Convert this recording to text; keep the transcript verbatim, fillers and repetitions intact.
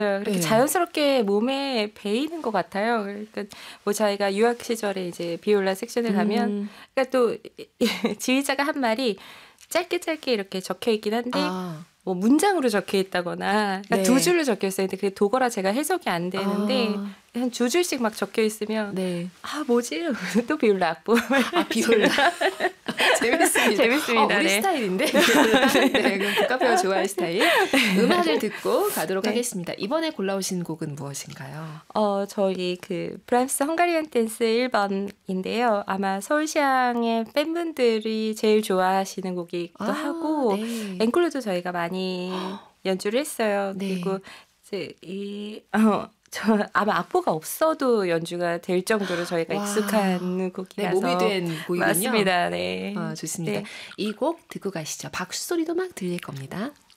그렇게 예. 자연스럽게 몸에 배이는 것 같아요. 그러니까 뭐 저희가 유학 시절에 이제 비올라 섹션에 가면 음. 그러니까 또 지휘자가 한 말이 짧게 짧게 이렇게 적혀 있긴 한데 아. 뭐 문장으로 적혀 있다거나 그러니까 네. 두 줄로 적혀 있어요. 근데 그게 독어라 제가 해석이 안 되는데 아. 한 두 줄씩 막 적혀 있으면 네. '아 뭐지?' 또 비올라 악보. 아 비올라. 재밌습니다. 재밌습니다. 어 우리 네. 스타일인데. 네 그럼 국가표가 좋아할 스타일. 음악을 듣고 가도록 네. 하겠습니다. 이번에 골라오신 곡은 무엇인가요? 어 저희 그 브람스 헝가리안 댄스 일 번인데요. 아마 서울시향의 팬분들이 제일 좋아하시는 곡이기도 아 하고 네. 앵콜로도 저희가 많이 연주를 했어요. 네. 그리고 이제 이 어 저 아마 악보가 없어도 연주가 될 정도로 저희가 와. 익숙한 네 곡이라서 몸이 된 곡이군요. 맞습니다. 네. 아 좋습니다. 네. 이 곡 듣고 가시죠. 박수 소리도 막 들릴 겁니다.